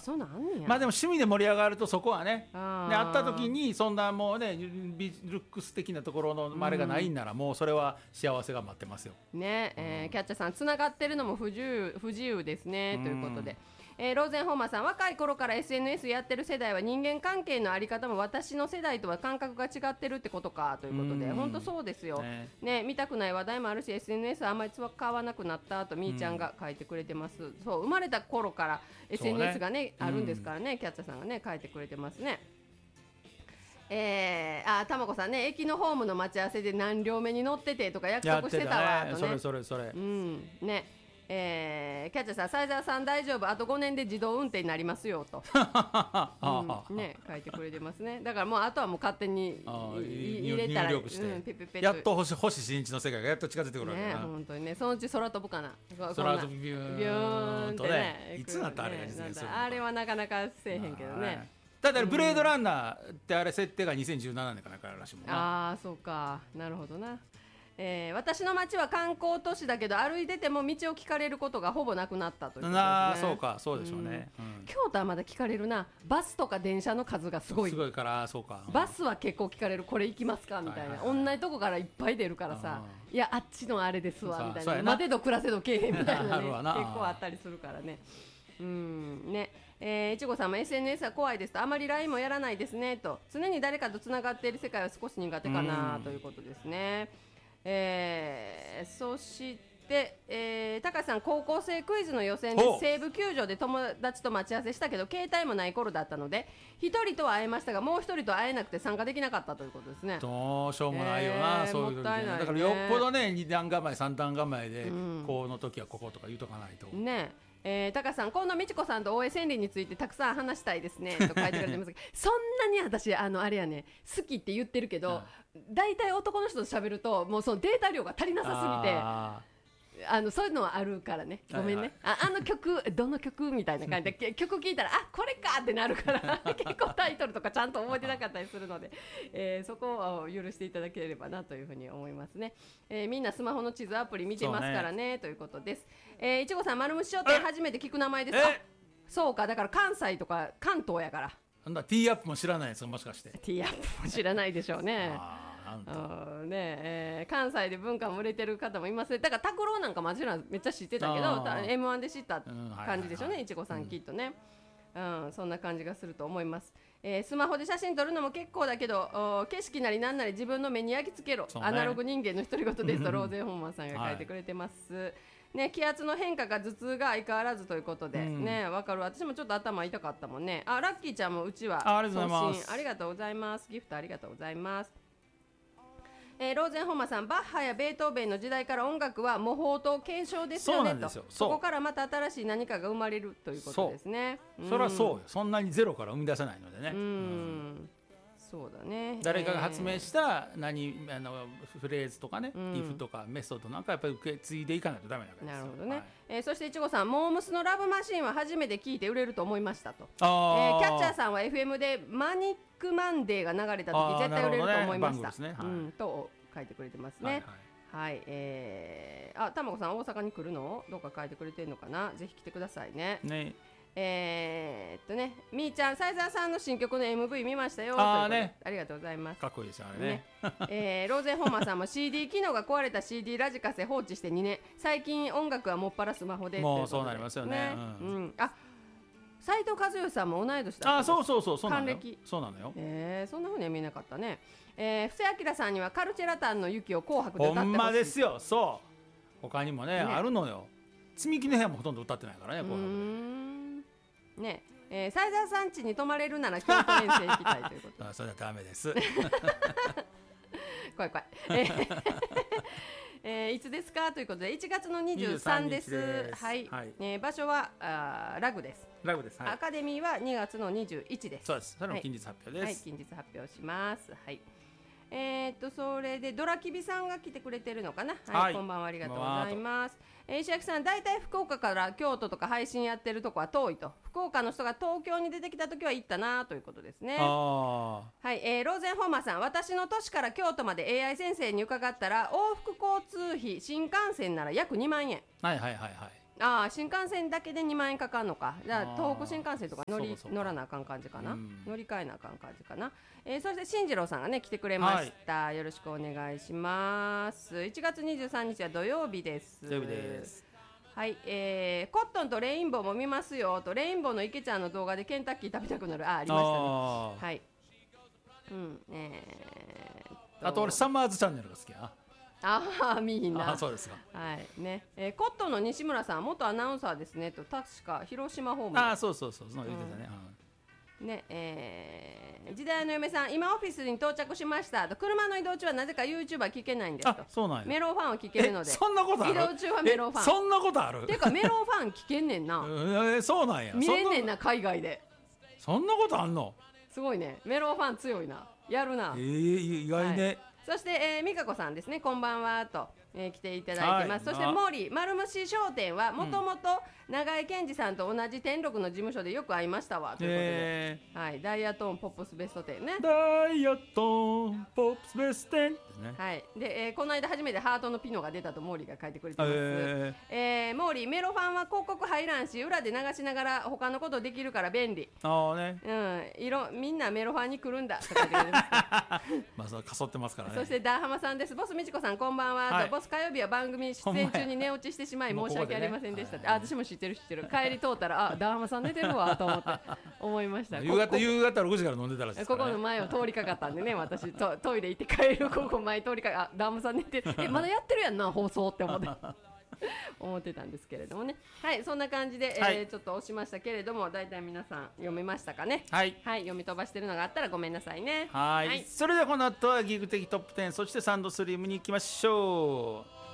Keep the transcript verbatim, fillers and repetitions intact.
そうなんねや。 まあでも趣味で盛り上がるとそこはね、で会った時にそんなもうねビルックス的なところのあれがないんなら、もうそれは幸せが待ってますよね。えー、キャッチャーさんつながってるのも不自由不自由ですねということで、えー、ローゼンホーマーさん、若い頃から エスエヌエス やってる世代は人間関係のあり方も私の世代とは感覚が違ってるってことかということで、本当そうですよ、ねね、見たくない話題もあるし エスエヌエス はあんまり使わなくなったとみーちゃんが書いてくれてます。そう生まれた頃から エスエヌエス が、ね、あるんですからね、キャッチャーさんが、ね、書いてくれてますね。えー、あたまこさんね、駅のホームの待ち合わせで何両目に乗っててとか約束してたわとね、 それそれそれ、 うんねえー、キャッチャーさん、斉沢さん大丈夫、あとごねんで自動運転になりますよと、うんね、書いてくれてますね。だからもうあとはもう勝手に入れたら、 入力して、 うん、ペペペやっと星星新一の世界がやっと近づいてくるわけだな、 ね、本当にね、そのうち空飛ぶかな、 空飛びビューンとね、いつなったあれが実現するのか、 あれはなかなかせえへんけどね。 ただブレードランナーってあれ設定がにせんじゅうななねんかなんからしいもんな。 ああそうか、なるほどな。えー、私の町は観光都市だけど歩いてても道を聞かれることがほぼなくなったということですね。 あそうか、そうでしょうね、 うんうん、京都はまだ聞かれるな。バスとか電車の数がすごいすごいから、そうか、 うん、バスは結構聞かれる。これ行きますかみたいな、はいはいはい、同じとこからいっぱい出るからさ、いやあっちのあれですわみたいな、待てど暮らせどけえへんみたいなね結構あったりするからね。うんねえー、いちごさんも エスエヌエス は怖いですと、あまり ライン もやらないですねと、常に誰かとつながっている世界は少し苦手かなということですね。えー、そして、えー、高橋さん、高校生クイズの予選で西武球場で友達と待ち合わせしたけど携帯もない頃だったのでひとりとは会えましたがもうひとりと会えなくて参加できなかったということですね。 どうしようもないよな、えー、そういう時、ね、だからよっぽどねに段構えさん段構えで、うん、この時はこことか言うとかないとね。えー、高橋さん、今度美智子さんと大江千里についてたくさん話したいですねと書いてくれてますけどそんなに私あのあれやね好きって言ってるけど、だいたい男の人と喋るともうそのデータ量が足りなさすぎてあのそういうのはあるからね、ごめんね、はいはい、あ, あの曲どの曲みたいな感じで曲聴いたらあこれかってなるから結構タイトルとかちゃんと覚えてなかったりするので、えー、そこを許していただければなというふうに思いますね。えー、みんなスマホの地図アプリ見てますから ね, ねということです。えー、いちごさん、丸虫商店初めて聞く名前ですか。そうか、だから関西とか関東やから。 なんだ T アップも知らないですか、もしかして。 T アップも知らないでしょうねあねえー、関西で文化も売れてる方もいますね。だから拓郎なんかもちろんめっちゃ知ってたけど エムワン で知った感じでしょうね、いちごさんきっとね、うんうん、そんな感じがすると思います。えー、スマホで写真撮るのも結構だけど景色なりなんなり自分の目に焼き付けろ、ね、アナログ人間の独り言ですとローゼンホーマンさんが書いてくれてます、はいね、気圧の変化が頭痛が相変わらずということで、うん、ね、わかる。私もちょっと頭痛かったもんね。あ、ラッキーちゃんもうちはありがとうございます。 ありがとうございます。ギフトありがとうございます。えー、ローゼンホーマさん、バッハやベートーベンの時代から音楽は模倣と継承ですよねと。 そ, そこからまた新しい何かが生まれるということですね。 そ, そりゃそうよ、そんなにゼロから生み出せないのでね。 うん、うんそうだね、 誰かが発明した何あのフレーズとかね、うん、リフとかメソッドなんかやっぱり受け継いでいかないとダメなわけですよ。 なるほどね、はい。えー、そしていちごさん、モームスのラブマシーンは初めて聞いて売れると思いましたと。 あ、 えー、キャッチャーさんは エフエム でマニックマンデーが流れた時絶対売れると思いました、ね、はい、うん、と書いてくれてますね。はい、はいはい、えー、あ、たまこさん大阪に来るのどっか書いてくれてるのかな。ぜひ来てくださいね。 ねえー、っとね、みーちゃん、斉沢さんの新曲の エムブイ 見ましたよ。 あー、ね、 ありがとうございます。 かっこいいですよあれね。ねえー、ローゼンホーマーさんも シーディー 機能が壊れた シーディー ラジカセ放置してにねん、最近音楽はもっぱらスマホで。 もうそうなりますよね。 ね、うんうん、あ、斉藤和義さんも同い年だった。 あ、そうそうそう、そうなのよ。 還暦。 そうなのよ。 えー、そんな風には見えなかったね。えー、布施明さんにはカルチェラタンの雪を紅白で歌ってほしい。 ほんまですよ。そう。他にも ね, ねあるのよ。積み木の部屋もほとんど歌ってないからね。紅白で。 ねえー、斉沢さん家に泊まれるなら京都遠征行きたいということで。 あ、それはダメです。 怖い怖い。えーえー、いつですかということでいちがつのにじゅうさんです。です、はい、はい、えー、場所はあラグです。 ラグです、はい、 アカデミーはにがつのにじゅういちです。 そうです。それも近日発表です。はい、 はい、近日発表します。はい。えー、っとそれでドラキビさんが来てくれてるのかな。はい、はい、こんばんは、ありがとうございます。えー、石垣さん、だいたい福岡から京都とか配信やってるとこは遠いと。福岡の人が東京に出てきたときは行ったなということですね。 あ、 はい、えー、ローゼンホーマーさん、私の都市から京都まで エーアイ 先生に伺ったら往復交通費新幹線なら約にまんえん。 はいはいはいはい。 ああ新幹線だけでにまん円かかるのか。じゃああー東北新幹線とか乗りそうかそうか乗らなあかん感じかな、 うん乗り換えなあかん感じかな、えー、そして進次郎さんがね来てくれました、よろしくお願いします。いちがつにじゅうさんにちは土曜日です。 土曜日です。 はい、えー、コットンとレインボーも見ますよと、レインボーの池ちゃんの動画でケンタッキー食べたくなる、あ、ありましたね。 あー、 はい、うんえーっとあと俺サマーズチャンネルが好きやな。 ああ見ひんな。 あ、そうですか。 はいね、えー、コットンの西村さん元アナウンサーですねと、確か広島ホームあ、そうそうそう、その言ってたね。 ねえー、時代の嫁さん今オフィスに到着しましたと、車の移動中はなぜか YouTuber 聞けないんですと。 あ、そうなんや。 メロファンを聞けるので。 え、そんなことある？ 移動中はメロファン。 え、そんなことある？ ていうかメロファン聞けんねんな。 えー、そうなんや。 見れんねんな海外で。 そんなことあんの？ すごいね、メロファン強いな、やるな。 えー、意外ね。はい、 そして、えー、美香子さんですね、こんばんはと、えー、来ていただいてます。はい、そしてモーリー丸虫商店はもともと長井健二さんと同じ天禄の事務所でよく会いましたわということで、えーはい、ダイヤトーンポップスベストテンね、 ダイヤトーンポップスベストテン、ね、 はいでえー、この間初めてハートのピノが出たとモーリーが書いてくれてます。 えーえー、モーリーメロファンは広告入らんし裏で流しながら他のことできるから便利。 ああね、 うん、いろみんなメロファンに来るんだとか言ってくれてますまあそれかそってますからね。 そしてダーハマさんです。ボスみちこさんこんばんは、はい、ボス火曜日は番組出演中に寝落ちしてしまい申し訳ありませんでしたって、ね、あ私も知ってる知ってる、帰り通ったらあダーハマさん寝てるわと思って思いました。 夕方夕方ろくじから飲んでたらしいですから、ね、 ここの前を通りかかったんでね、私ト、トイレ行って帰るここ前通りかかあダーハマさん寝てるえまだやってるやんな放送って思って思ってたんですけれどもね。はいそんな感じで、はい、えー、ちょっと押しましたけれども、だいたい皆さん読めましたかね。はい、はい、読み飛ばしてるのがあったらごめんなさいね。 はい、はい、それではこの後はギグ的トップテン、そしてサンドストリームに行きましょう。